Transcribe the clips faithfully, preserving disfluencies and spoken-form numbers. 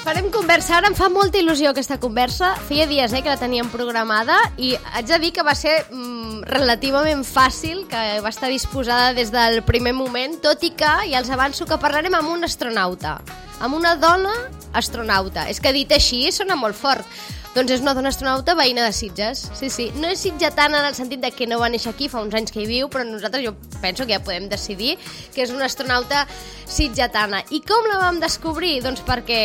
Farem conversa. Ara em fa molta il·lusió aquesta conversa. Feia dies eh, que la teníem programada i haig de dir que va ser mm, relativament fàcil, que va estar disposada des del primer moment, tot i que, ja els avanço, que parlarem amb un astronauta, amb una dona astronauta. És que dit així sona molt fort. Doncs és una dona astronauta veïna de Sitges. Sí, sí. No és sitgetana en el sentit de que no va néixer aquí, fa uns anys que hi viu, però nosaltres jo penso que ja podem decidir que és una astronauta sitgetana. I com la vam descobrir? Doncs perquè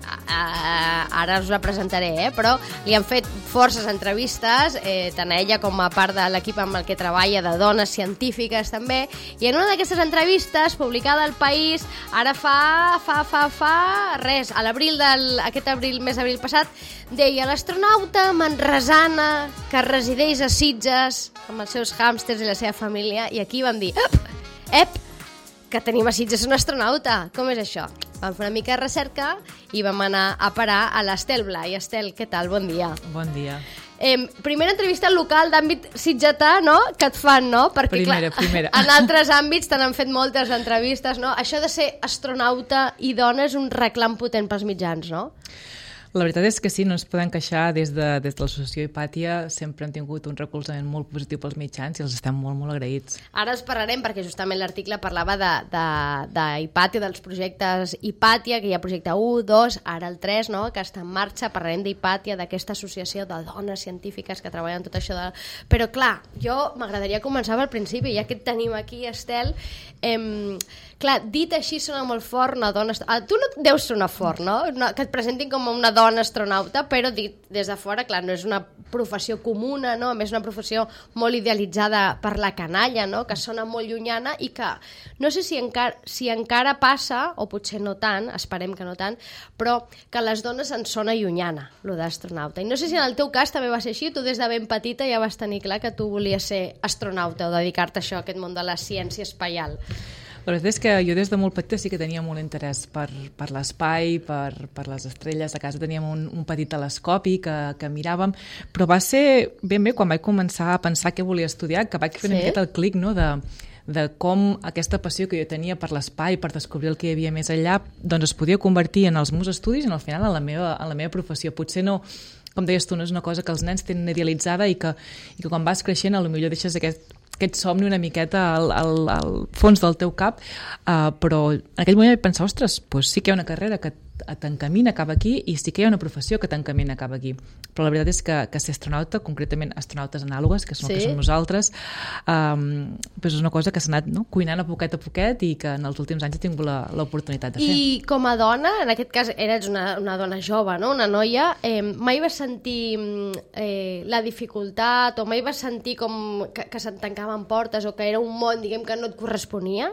Uh, ara us la presentaré, eh? Però li han fet forces entrevistes, eh, tant a ella com a part de l'equip amb el que treballa, de dones científiques també, i en una d'aquestes entrevistes, publicada al País, ara fa, fa, fa, fa, res, a l'abril del, aquest abril, mes d'abril passat, deia l'astronauta manresana que resideix a Sitges amb els seus hàmsters i la seva família, i aquí vam dir, ep, ep, que tenim a Sitges un astronauta, com és això? Vam fer una mica de recerca i vam anar a parar a l'Estel Blai. Estel, què tal? Bon dia. Bon dia. Eh, primera entrevista local d'àmbit sitgetà, no?, que et fan, no? Perquè, primera, clar, primera. En altres àmbits te n'han fet moltes entrevistes, no? Això de ser astronauta i dona és un reclam potent pels mitjans, no? La veritat és que sí, no ens podem queixar. Des de, des de l'associació Hipàtia sempre han tingut un recolzament molt positiu pels mitjans i els estem molt, molt agraïts. Ara els parlarem perquè justament l'article parlava de, de, de Hipàtia, dels projectes Hipàtia, que hi ha projecte u, dos, ara el tres, no?, que està en marxa. Parlarem d'Hipàtia, d'aquesta associació de dones científiques que treballen tot això. De... Però clar, jo m'agradaria començar pel principi, ja que et tenim aquí, Estel. Eh, clar, dit així sona molt fort una dona... Ah, tu no deus sonar fort, no? Una, que et presentin com una dona astronauta, però dit des de fora, clar, no és una professió comuna, no? A més, una professió molt idealitzada per la canalla, no?, que sona molt llunyana i que no sé si encara, si encara passa, o potser no tant, esperem que no tant, però que les dones en sona llunyana, lo d'astronauta. I no sé si en el teu cas també va ser així, tu des de ben petita ja vas tenir clar que tu volies ser astronauta o dedicar-te a això, a aquest món de la ciència espaial. La veritat és que jo des de molt petita sí que tenia molt interès per, per l'espai, per, per les estrelles. A casa teníem un, un petit telescopi que, que miràvem, però va ser ben bé quan vaig començar a pensar què volia estudiar, que vaig fer sí? una miqueta el clic, no?, de, de com aquesta passió que jo tenia per l'espai, per descobrir el que hi havia més enllà, doncs es podia convertir en els meus estudis i al final en la meva, en la meva professió. Potser no, com deies tu, no és una cosa que els nens tenen idealitzada i que, i que quan vas creixent potser deixes aquest aquest somni una miqueta al, al, al fons del teu cap, uh, però en aquell moment vaig pensar, ostres, doncs sí que hi ha una carrera que t'encamina cap aquí i sí que hi ha una professió que t'encamina cap aquí. Però la veritat és que, que ser astronauta, concretament astronautes anàlogues, que són sí? el que som nosaltres, um, doncs és una cosa que s'ha anat no? cuinant a poquet a poquet i que en els últims anys he tingut l'oportunitat de fer. I com a dona, en aquest cas eres una, una dona jove, no? Una noia, eh, mai vas sentir eh, la dificultat o mai vas sentir com que, que se't tancaven portes o que era un món, diguem, que no et corresponia?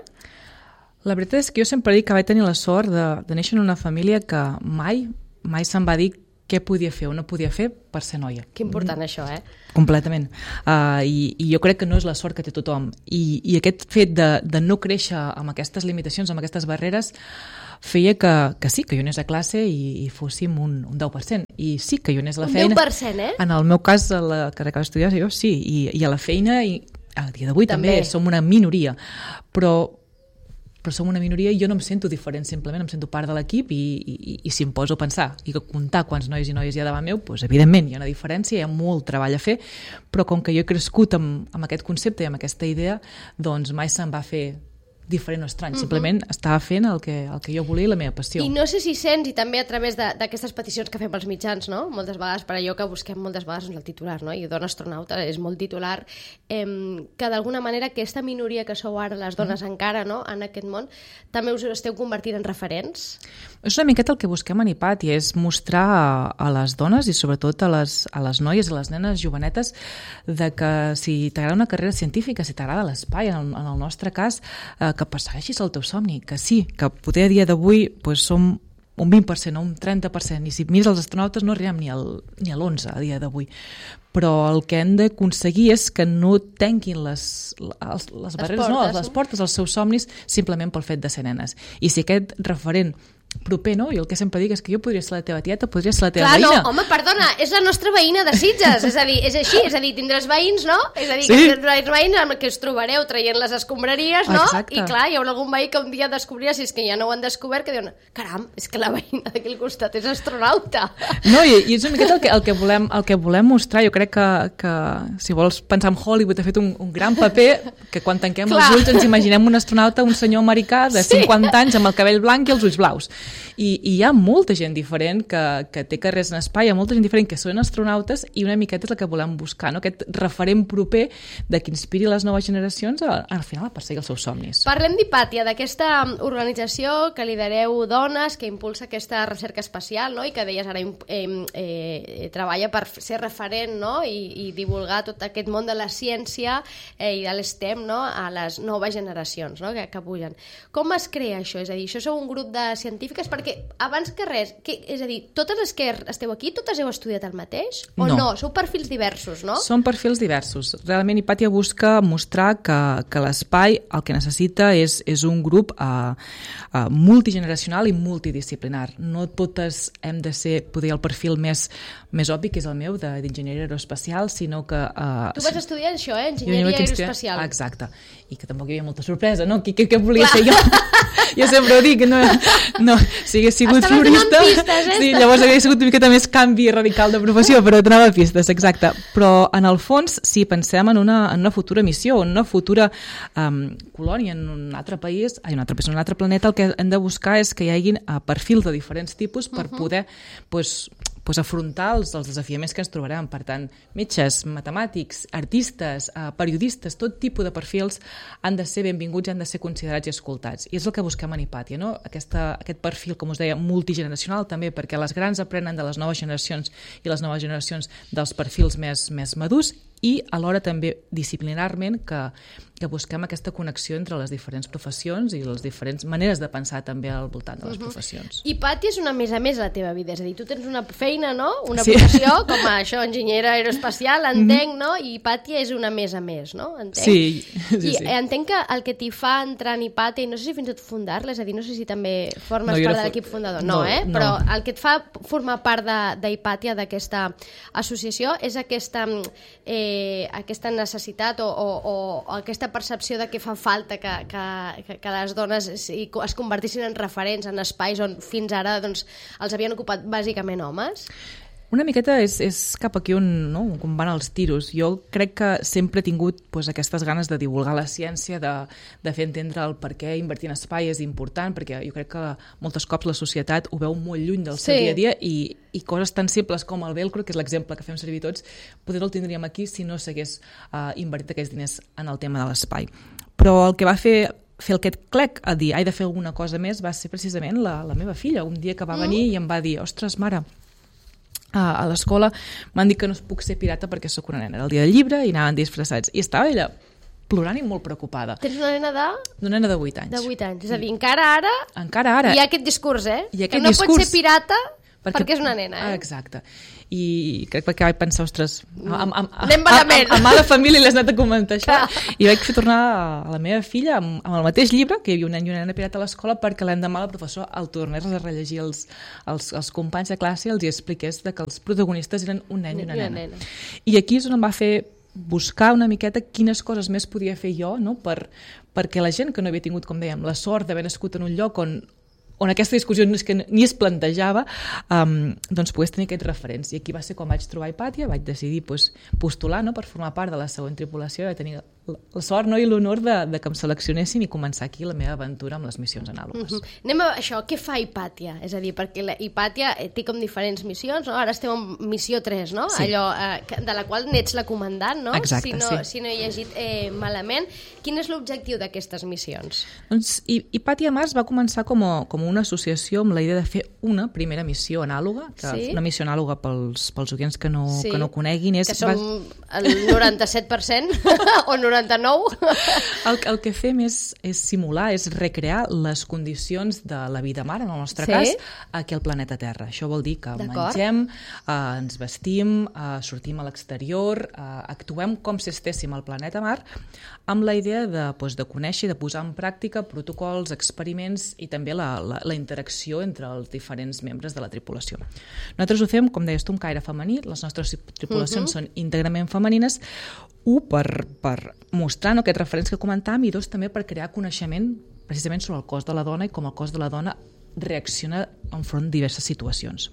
La veritat és que jo sempre dic que vaig tenir la sort de, de néixer en una família que mai, mai se'm va dir què podia fer o no podia fer per ser noia. Que important, mm. això, eh? Completament. Uh, i, I jo crec que no és la sort que té tothom. I, i aquest fet de, de no créixer amb aquestes limitacions, amb aquestes barreres, feia que, que sí, que jo anés a classe i, i fóssim un, un deu per cent. I sí, que jo anés a la un feina... Un deu per cent, eh? En el meu cas, a la carrera que vaig estudiar, jo sí, i, i a la feina, i a dia d'avui també. també som una minoria. Però... però som una minoria i jo no em sento diferent, simplement em sento part de l'equip i, i, i si em poso a pensar i que comptar quants nois i noies hi ha davant meu, doncs evidentment hi ha una diferència, hi ha molt treball a fer, però com que jo he crescut amb, amb aquest concepte i amb aquesta idea, doncs mai se'm va fer diferent o estrany, uh-huh. simplement estava fent el que, el que jo volia i la meva passió. I no sé si sents, i també a través d'aquestes peticions que fem pels mitjans, no? Moltes vegades, per allò que busquem moltes vegades el titular, no? I dona astronauta és molt titular, eh, que d'alguna manera aquesta minoria que sou ara les dones uh-huh. encara, no?, en aquest món, també us esteu convertint en referents? És una miqueta el que busquem en Hipàtia, és mostrar a, a les dones i sobretot a les, a les noies, a les nenes jovenetes, de que si t'agrada una carrera científica, si t'agrada l'espai, en, en el nostre cas, eh, que persegueixis el teu somni, que sí, que poder a dia d'avui pues, som un vint per cent o un trenta per cent, i si mires els astronautes no arribem ni al, ni a l'onze a dia d'avui. Però el que hem d'aconseguir és que no tanquin les, les, les barreres, les portes, no, les portes als seus somnis simplement pel fet de ser nenes. I si aquest referent proper, no? I el que sempre dic és que jo podria ser la teva tieta, podria ser la teva Clar, veïna. no, home, perdona, és la nostra veïna de Sitges, és a dir, és així, és a dir, tindràs veïns, no? És a dir, Sí. que tindràs veïns amb que us trobareu traient les escombraries, no? Exacte. I clar, hi haurà algun veí que un dia descobrirà, si és que ja no ho han descobert, que diuen, caram, és que la veïna d'aquí al costat és astronauta. No, i, i és una miqueta el que, el que, volem, el que volem mostrar. Jo crec que, que si vols pensar en Hollywood ha fet un, un gran paper, que quan tanquem Clar. els ulls ens imaginem un astronauta, un senyor americà de Sí. cinquanta anys amb el cabell blanc i els ulls blaus. I, i hi ha molta gent diferent que, que té carrers en espai, hi ha molta gent diferent que són astronautes i una miqueta és el que volem buscar, no? Aquest referent proper de que inspiri les noves generacions a, al final a perseguir els seus somnis. Parlem d'Hipàtia, d'aquesta organització que lidereu dones, que impulsa aquesta recerca espacial, no? I que deies ara eh, eh, treballa per ser referent, no? I, i divulgar tot aquest món de la ciència eh, i de l'STEM, no? A les noves generacions, no? que, que pugen. Com es crea això? És a dir, això sou un grup de científiques? Perquè abans que res, que, és a dir, totes les que esteu aquí, totes heu estudiat el mateix? O no? no? Sou perfils diversos, no? Són perfils diversos. Realment Hipàtia busca mostrar que, que l'espai el que necessita és, és un grup uh, uh, multigeneracional i multidisciplinar. No totes hem de ser, poder, el perfil més, més obvi, que és el meu, d'enginyeria aeroespacial, sinó que... Uh, tu vas estudiar això, eh? Jo Enginyeria vaig estudiar- aeroespacial. Exacte. I que tampoc hi havia molta sorpresa, no? Què, què, què volia ser jo? Jo sempre ho dic, no, no, si hagués sigut Estaves florista... donant pistes, eh? Sí, llavors hauria sigut una miqueta més canvi radical de professió, però donava pistes, exacte. Però en el fons, si pensem en una, en una futura missió, en una futura um, colònia en un altre país, ai, un altre país, en un altre planeta, el que hem de buscar és que hi haguin uh, perfils de diferents tipus per uh-huh. poder pues, pues, afrontar els, els desafiaments que ens trobarem. Per tant, metges, matemàtics, artistes, eh, periodistes, tot tipus de perfils han de ser benvinguts i han de ser considerats i escoltats. I és el que busquem en Hipàtia, no? Aquesta, aquest perfil, com us deia, multigeneracional també, perquè les grans aprenen de les noves generacions i les noves generacions dels perfils més, més madurs, i alhora també disciplinarment que, que busquem aquesta connexió entre les diferents professions i les diferents maneres de pensar també al voltant de les uh-huh. professions. Hipàtia és una més a més a la teva vida, és a dir, tu tens una feina, no? Una Sí. professió, com a això, enginyera aeroespacial, entenc, mm-hmm. no? I Hipàtia és una més a més, no? Entenc? Sí, sí, I sí. entenc que el que t'hi fa entrar en Hipàtia, i no sé si fins i tot fundar-la, és a dir, no sé si també formes No, jo part no de fu- l'equip fundador, no, no, eh? no. Però el que et fa formar part d'Hipàtia, d'aquesta associació, és aquesta, eh, aquesta necessitat o, o, o aquesta percepció de que fa falta que, que, que les dones es, es convertissin en referents en espais on fins ara doncs, els havien ocupat bàsicament homes? Una miqueta és, és cap aquí on, no? on van els tiros. Jo crec que sempre he tingut pues, aquestes ganes de divulgar la ciència, de, de fer entendre el per què invertir en espai és important, perquè jo crec que moltes cops la societat ho veu molt lluny del seu Sí. dia a dia i, i coses tan simples com el velcro, que és l'exemple que fem servir tots, potser no el tindríem aquí si no s'hagués uh, invertit aquests diners en el tema de l'espai. Però el que va fer fer aquest clec a dir, he de fer alguna cosa més, va ser precisament la, la meva filla. Un dia que va venir mm. i em va dir, ostres, mare, a, a l'escola m'han dit que no es puc ser pirata perquè sóc una nena. Era el dia del llibre i anaven disfressats. I estava ella plorant i molt preocupada. Tens una nena de... Una nena de vuit anys. De vuit anys. És a dir, encara ara, Encara ara. hi ha aquest discurs, eh? Hi ha que aquest no discurs. pot ser pirata perquè, perquè és una nena, eh? Ah, exacte. I crec que vaig pensar, ostres, amb, amb, Anem malament. amb, amb mala família li has anat a comentar això. I vaig fer tornar a la meva filla amb, amb el mateix llibre, que hi havia un nen i una nena pirata a l'escola, perquè l'endemà el professor el tornés a rellegir els, els, els companys de classe i els hi expliqués de que els protagonistes eren un nen i una nena. nena. I aquí és on em va fer buscar una miqueta quines coses més podia fer jo, no? per, perquè la gent que no havia tingut, com dèiem, la sort d'haver nascut en un lloc on on aquesta discussió no és que ni es plantejava, um, doncs pogués tenir aquests referents. I aquí va ser quan vaig trobar Hipàtia, vaig decidir pues, postular, no?, per formar part de la següent tripulació, i tenir la, la sort, no?, i l'honor de, de que em seleccionessin i començar aquí la meva aventura amb les missions anàlogues. Uh-huh. Anem a això, què fa Hipàtia? És a dir, perquè la Hipàtia té com diferents missions, no? Ara esteu en missió tres, no? Sí. Allò eh, de la qual n'ets la comandant, no? Exacte, si no, sí. Si no he llegit eh, malament. Quin és l'objectiu d'aquestes missions? Doncs Hipàtia Mars va començar com a, com una associació amb la idea de fer una primera missió anàloga, que Sí. una missió anàloga pels, pels oients que no, Sí. que no coneguin. És, Que som el noranta-set per cent o noranta noranta-nou. El, el que fem és, és simular, és recrear les condicions de la vida mar, en el nostre sí? cas, aquí al planeta Terra. Això vol dir que mengem, eh, ens vestim, eh, sortim a l'exterior, eh, actuem com si estéssim al planeta mar, amb la idea de, doncs, de conèixer, de posar en pràctica protocols, experiments i també la, la, la interacció entre els diferents membres de la tripulació. Nosaltres ho fem, com deies tu, un caire femení, les nostres tripulacions uh-huh. són íntegrament femenines, un, per, per mostrar no, aquests referents que comentàvem, i dos, també per crear coneixement precisament sobre el cos de la dona i com el cos de la dona reacciona enfront de diverses situacions.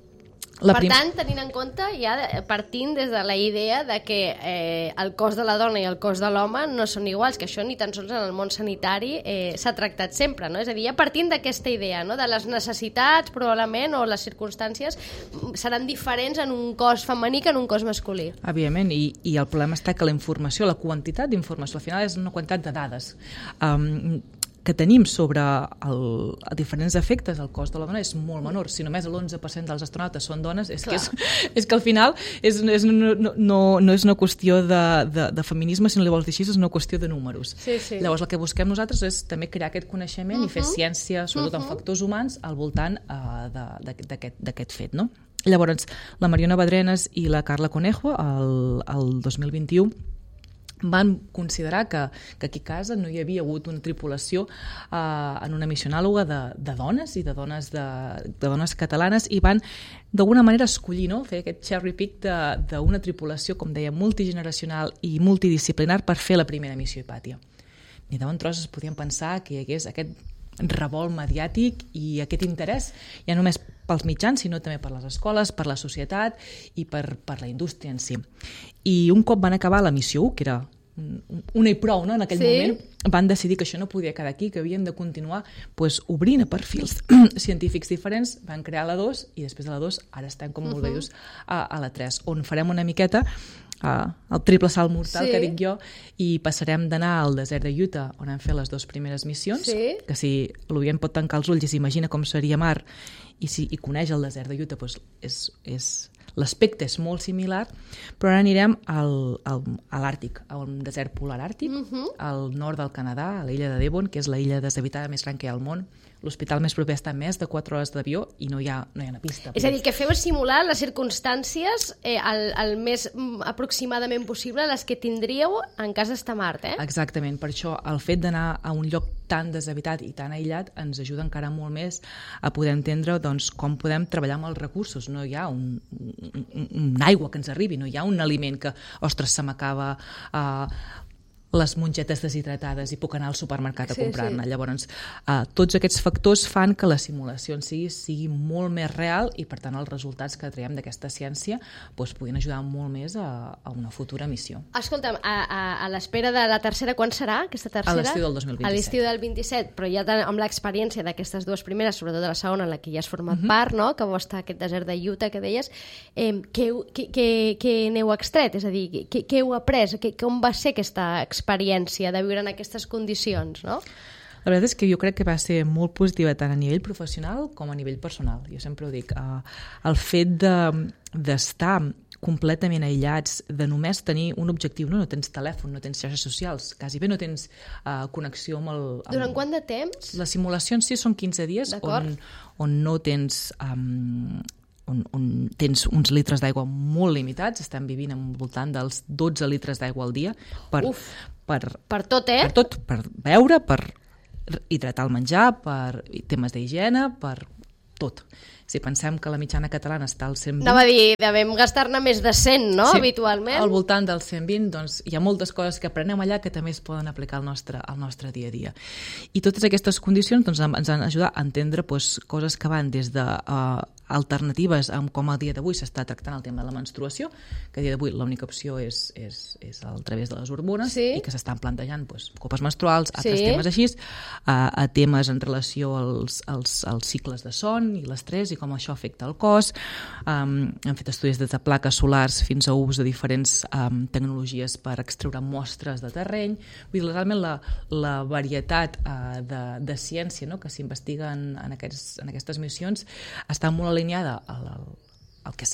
La per prim... tant, tenint en compte, ja partint des de la idea de que eh, el cos de la dona i el cos de l'home no són iguals, que això ni tan sols en el món sanitari eh, s'ha tractat sempre, no? És a dir, ja partint d'aquesta idea, no? De les necessitats, probablement, o les circumstàncies seran diferents en un cos femení que en un cos masculí. Evidentment, i, i el problema està que la informació, la quantitat d'informació, al final és una quantitat de dades. Um, que tenim sobre el, els diferents efectes al cos de la dona és molt menor. Si només l'onze per cent dels astronautes són dones, és, que, és, és que al final és, és, no, no, no és una qüestió de, de, de feminisme, si no li vols dir així, és una qüestió de números. Sí, sí. Llavors el que busquem nosaltres és també crear aquest coneixement uh-huh. i fer ciència, sobretot uh-huh. en factors humans, al voltant uh, d'aquest fet. No? Llavors, la Mariona Badrenes i la Carla Conejo, el, el dos mil vint-i-u, van considerar que, que aquí a casa no hi havia hagut una tripulació eh, en una missió anàloga de, de dones i de dones, de, de dones catalanes, i van d'alguna manera escollir, no? Fer aquest cherry pick d'una tripulació, com deia, multigeneracional i multidisciplinar per fer la primera missió Hipàtia. Ni de bon tros es podien pensar que hi hagués aquest revolt mediàtic i aquest interès, ja només pels mitjans, sinó també per les escoles, per la societat i per, per la indústria en si. I un cop van acabar la missió u, que era una i prou, no? En aquell sí. moment, van decidir que això no podia quedar aquí, que havien de continuar pues, obrint a perfils científics diferents, van crear la dos, i després de la dos ara estem, com molt bé dius, a, a la tres, on farem una miqueta Uh, el triple salt mortal, sí. que dic jo, i passarem d'anar al desert de Utah, on hem fet les dues primeres missions, sí. que si l'oient pot tancar els ulls i s'imagina com seria mar, i si i coneix el desert de Utah, doncs és, és, l'aspecte és molt similar, però ara anirem al, al, a l'Àrtic, a un desert polar àrtic, uh-huh. al nord del Canadà, a l'illa de Devon, que és la illa deshabitada més gran que hi ha al món. L'hospital més proper està a més de quatre hores d'avió i no hi ha, no hi ha una pista. És a dir, que feu simular les circumstàncies eh, el, el més aproximadament possible les que tindríeu en cas d'estar a Mart, eh? Exactament, per això el fet d'anar a un lloc tan deshabitat i tan aïllat ens ajuda encara molt més a poder entendre doncs, com podem treballar amb els recursos. No hi ha un, un, un aigua que ens arribi, no hi ha un aliment que, ostres, se m'acaba... Uh, les mongetes deshidratades i puc anar al supermercat a sí, comprar-ne. Sí. Llavors, uh, tots aquests factors fan que la simulació en si sigui molt més real i, per tant, els resultats que traiem d'aquesta ciència doncs, puguin ajudar molt més a, a una futura missió. Escolta'm, a, a, a l'espera de la tercera, quan serà aquesta tercera? A l'estiu del dos mil vint-i-set. A l'estiu del vint-i-set, però ja amb l'experiència d'aquestes dues primeres, sobretot de la segona, en la que ja has format uh-huh. part, no? Que vau estar aquest desert de Utah que deies, eh, què, què, què, què n'heu extret? És a dir, què, què heu après? Què, com va ser aquesta experiència experiència de viure en aquestes condicions, no? La veritat és que jo crec que va ser molt positiva tant a nivell professional com a nivell personal. Jo sempre ho dic, uh, el fet d'estar de, completament aïllats, de només tenir un objectiu, no, no tens telèfon, no tens xarxes socials, quasi bé no tens uh, connexió amb el... Amb... Durant quant de temps? Les simulacions sí són quinze dies on, on no tens... Um, On, on tens uns litres d'aigua molt limitats, estem vivint al voltant dels dotze litres d'aigua al dia per, per, per tot, eh? Per tot, per beure, per hidratar el menjar, per temes d'higiene, per tot. Si pensem que la mitjana catalana està al cent vint... Anava a dir, devem gastar-ne més de cent, no?, sí, habitualment. Al voltant del cent vint, doncs hi ha moltes coses que aprenem allà que també es poden aplicar al nostre, al nostre dia a dia. I totes aquestes condicions doncs, ens han ajudat a entendre doncs, coses que van des de uh, alternatives amb com a dia d'avui s'està tractant el tema de la menstruació, que a dia d'avui l'única opció és, és, és a través de les hormones, sí, i que s'estan plantejant doncs, copes menstruals, altres sí, temes així, a, a temes en relació als, als, als cicles de son i l'estrès i com això afecta el cos. Um, hem fet estudis des de plaques solars fins a ús de diferents um, tecnologies per extreure mostres de terreny. Vull dir, realment la, la varietat uh, de, de ciència, no?, que s'investiga en, en, aquests, en aquestes missions està molt alineada al, al, al que sap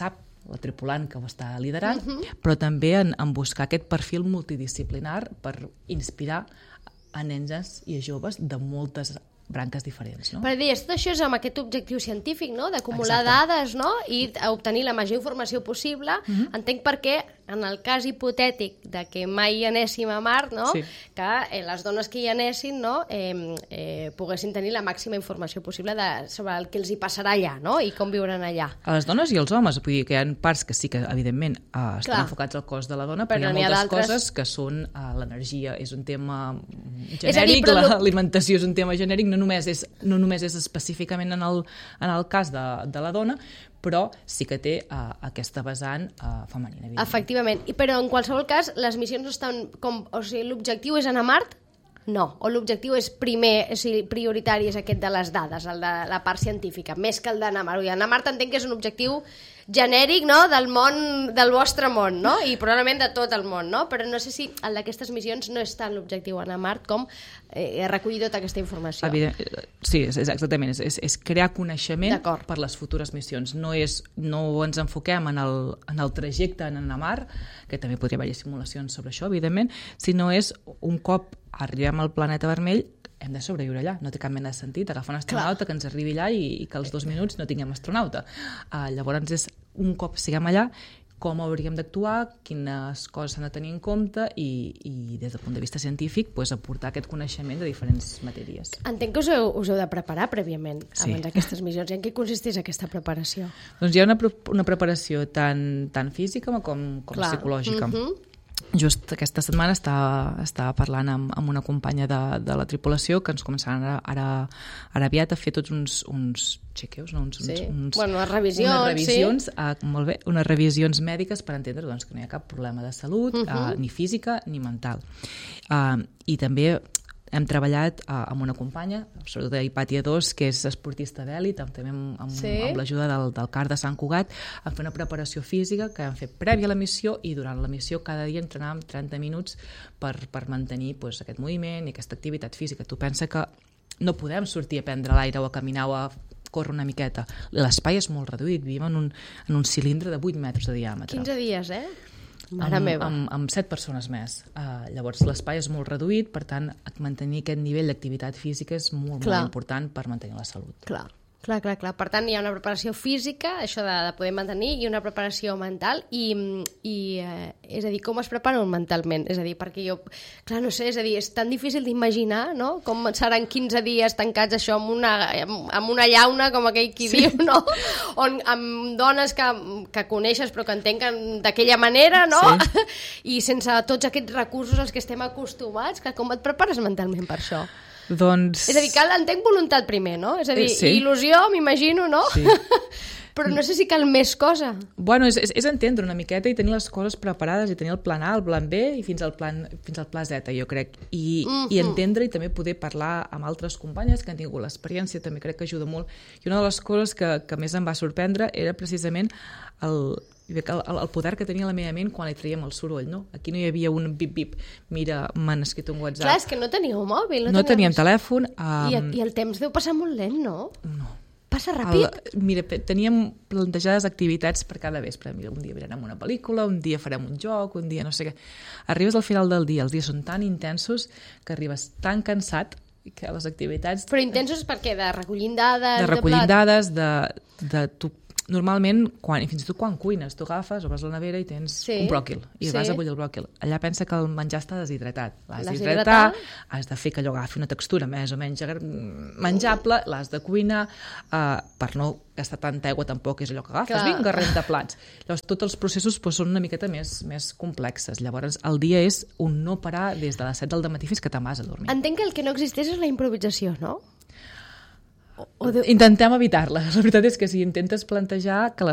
la tripulant que ho està liderant, Mhm. però també en, en buscar aquest perfil multidisciplinar per inspirar a nens i a joves de moltes branques diferents, no? Per dir, tot això és amb aquest objectiu científic, no? D'acumular Exacte. dades, no? I a obtenir la major informació possible. Mhm. Entenc per què, en el cas hipotètic de que mai hi anéssim a Mart, no? Sí. Que eh, les dones que hi anessin, no? eh, eh, poguessin tenir la màxima informació possible de, sobre el que els hi passarà allà, no? I com viuran allà. A les dones i als homes, vull dir que hi ha parts que sí que, evidentment, eh, estan Clar. enfocats al cos de la dona, Però però, hi ha n'hi ha moltes d'altres- coses que són eh, l'energia, és un tema genèric, És a dir, però lo- l'alimentació és un tema genèric, no només és, no només és específicament en el, en el cas de, de la dona, però sí que té uh, aquesta vessant uh, femenina. evidentment. Efectivament. I, però en qualsevol cas, les missions no estan com... O sigui, l'objectiu és anar a Mart? No. O l'objectiu és primer, o sigui, prioritari és aquest de les dades, el de la part científica, més que el d'anar a Mart. Anar a Mart entenc que és un objectiu genèric, no?, del món, del vostre món, no?, i probablement de tot el món, no?, però no sé si el d'aquestes missions no és tant l'objectiu anar a Mart com eh, recollir tota aquesta informació. Evident, sí, és, és exactament, és, és, és crear coneixement D'acord. per les futures missions. No, és, no ens enfoquem en el, en el trajecte en anar a Mart, que també podria haver-hi simulacions sobre això, evidentment, sinó és un cop arribem al planeta vermell, hem de sobreviure allà, no té cap mena de sentit agafar un astronauta Clar. que ens arribi allà i, i que als dos minuts no tinguem astronauta. Uh, llavors és un cop siguem allà, com hauríem d'actuar, quines coses s'han de tenir en compte i, i des del punt de vista científic pues, aportar aquest coneixement de diferents matèries. Entenc que us heu, us heu de preparar prèviament Sí. abans d'aquestes missions. I en què consisteix aquesta preparació? Doncs hi ha una, pre- una preparació tant, tant física com, com Clar. psicològica. Mhm. Just aquesta setmana estava, estava parlant amb, amb una companya de, de la tripulació que ens començaran ara, ara, ara aviat a fer tots uns, uns chequeus, no? uns, Sí. uns, uns, Bueno, unes revisions, unes revisions, sí. uh, molt bé, unes revisions mèdiques per entendre doncs, que no hi ha cap problema de salut, uh -huh. uh, ni física ni mental. Uh, I també hem treballat uh, amb una companya, sobretot d'Hipàtia dos, que és esportista d'èlit, amb, també amb, amb, Sí. amb l'ajuda del, del C A R de Sant Cugat, a fer una preparació física que hem fet prèvia a la missió i durant la missió cada dia entrenàvem trenta minuts per, per mantenir pues, aquest moviment i aquesta activitat física. Tu pensa que no podem sortir a prendre l'aire o a caminar o a córrer una miqueta. L'espai és molt reduït, vivim en un, en un cilindre de vuit metres de diàmetre. quinze dies, eh? Mare amb, meva. amb, amb set persones més. Uh, llavors l'espai és molt reduït, per tant mantenir aquest nivell d'activitat física és molt, Clar. molt important per mantenir la salut. Clar. Clar, clar, clar. Per tant, hi ha una preparació física, això de, de poder mantenir, i una preparació mental, i, i eh, és a dir, com es preparen mentalment? És a dir, perquè jo, clar, no sé, és a dir, és tan difícil d'imaginar, no?, com seran quinze dies tancats això amb una, amb una llauna, com aquell qui sí. diu, no?, on, amb dones que, que coneixes però que entenc d'aquella manera, no?, sí. I sense tots aquests recursos als que estem acostumats, que com et prepares mentalment per això? Doncs... És a dir, cal, entenc voluntat primer, no? És a dir, sí. il·lusió, m'imagino, no? Sí. Però no sé si cal més cosa. Bueno, és, és, és entendre una miqueta i tenir les coses preparades i tenir el plan A, el plan B i fins al plan, fins al pla Z, jo crec. I, Mm-hmm. i entendre i també poder parlar amb altres companyes que han tingut l'experiència, també crec que ajuda molt. I una de les coses que, que més em va sorprendre era precisament el, el, el poder que tenia la meva ment quan li traiem el soroll, no? Aquí no hi havia un bip-bip, mira, m'han escrit un WhatsApp. Clar, és que no teníeu mòbil. No, no teníem telèfon. Um... I, I el temps deu passar molt lent, no? No. Passa ràpid? El, mira, teníem plantejades activitats per cada vespre. Mira, un dia mirarem una pel·lícula, un dia farem un joc, un dia no sé què. Arribes al final del dia, els dies són tan intensos que arribes tan cansat que les activitats... Però intensos per què? De recollint dades? De recollint de plat... dades, de, de tu normalment, quan, i fins i tot quan cuines, tu agafes, obres la nevera i tens sí, un bròquil, i sí. vas a bullir el bròquil. Allà pensa que el menjar està deshidratat. L'has d'hidratar, has de fer que allò agafi una textura més o menys menjable, l'has de cuinar, uh, per no gastar tanta aigua tampoc és allò que agafes, Clar. vinga, renta plats. Llavors, tots els processos pues, són una miqueta més, més complexes. Llavors, el dia és un no parar des de les set del matí fins que te'n vas a dormir. Entenc que el que no existeix és la improvisació, no? O de... Intentem evitar-la. La veritat és que si intentes plantejar que